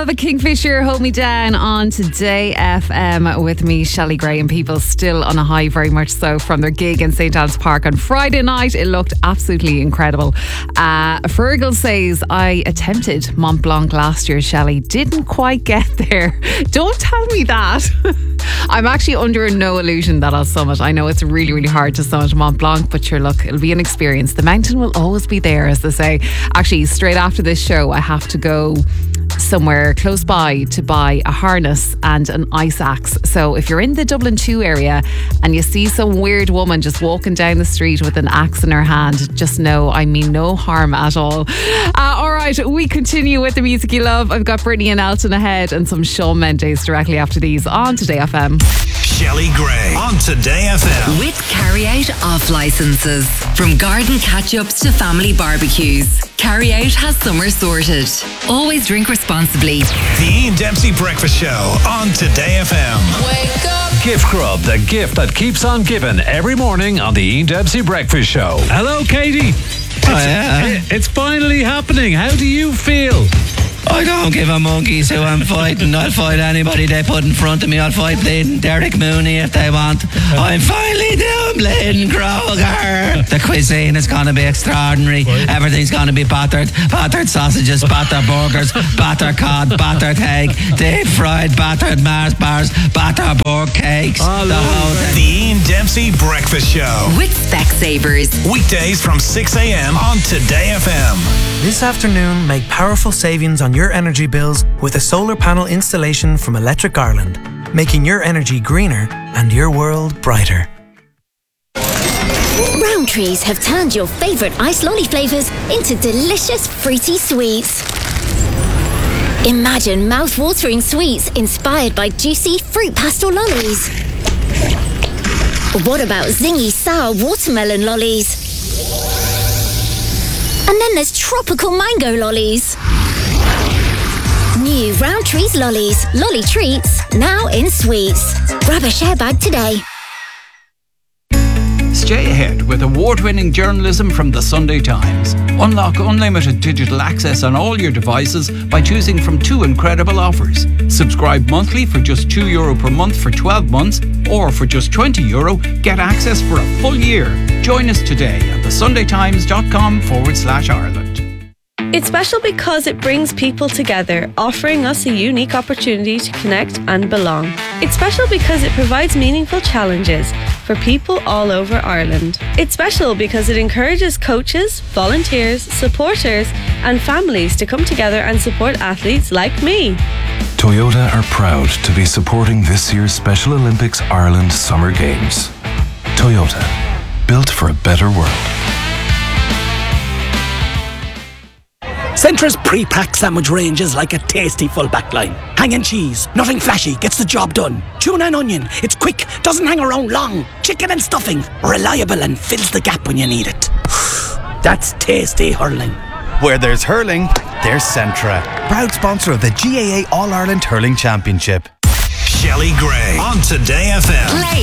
Love, Kingfisher, Hold Me Down on Today FM with me, Shelley Gray, and people still on a high, very much so, from their gig in St. Anne's Park on Friday night. It looked absolutely incredible. Fergal says, I attempted Mont Blanc last year, Shelley. Didn't quite get there. Don't tell me that. I'm actually under no illusion that I'll summit. I know it's really, really hard to summit Mont Blanc, but sure, look, it'll be an experience. The mountain will always be there, as they say. Actually, straight after this show, I have to go somewhere close by to buy a harness and an ice axe. So if you're in the Dublin 2 area and you see some weird woman just walking down the street with an axe in her hand, just know I mean no harm at all. Alright, we continue with the music you love. I've got Britney and Elton ahead and some Shawn Mendes directly after these on Today FM. Shelley Gray on Today FM. With carry-out off licences. From garden catch-ups to family barbecues, Carry-Out has summer sorted. Always drink responsibly. The Ian Dempsey Breakfast Show on Today FM. Wake up! Gift Grub, the gift that keeps on giving every morning on the Ian Dempsey Breakfast Show. Hello, Katie. It's finally happening. How do you feel? I don't give a monkeys who I'm fighting. I'll fight anybody they put in front of me. I'll fight bleeding Derek Mooney if they want. I'm finally doing bleeding Kroger. The cuisine is going to be extraordinary. Everything's going to be battered. Battered sausages, battered burgers, battered cod, battered egg, deep fried, battered Mars bars, battered pork cakes. The whole thing. The Ian Dempsey Breakfast Show. With Specsavers. Weekdays from 6 a.m. on Today FM. This afternoon, make powerful savings on your energy bills with a solar panel installation from Electric Ireland, making your energy greener and your world brighter. Rowntrees have turned your favourite ice lolly flavours into delicious fruity sweets. Imagine mouth-watering sweets inspired by juicy fruit pastel lollies. What about zingy sour watermelon lollies? And then there's tropical mango lollies. New Rowntrees lollies, lolly treats, now in sweets. Grab a share bag today. Stay ahead with award-winning journalism from the Sunday Times. Unlock unlimited digital access on all your devices by choosing from 2 incredible offers. Subscribe monthly for just €2 per month for 12 months, or for just €20, get access for a full year. Join us today at thesundaytimes.com/Ireland. It's special because it brings people together, offering us a unique opportunity to connect and belong. It's special because it provides meaningful challenges for people all over Ireland. It's special because it encourages coaches, volunteers, supporters and families to come together and support athletes like me. Toyota are proud to be supporting this year's Special Olympics Ireland Summer Games. Toyota, built for a better world. Centra's pre-packed sandwich range is like a tasty full back line. Hanging cheese, nothing flashy, gets the job done. Tuna and onion, it's quick, doesn't hang around long. Chicken and stuffing, reliable and fills the gap when you need it. That's tasty hurling. Where there's hurling, there's Centra. Proud sponsor of the GAA All-Ireland Hurling Championship. Shelley Gray on Today FM.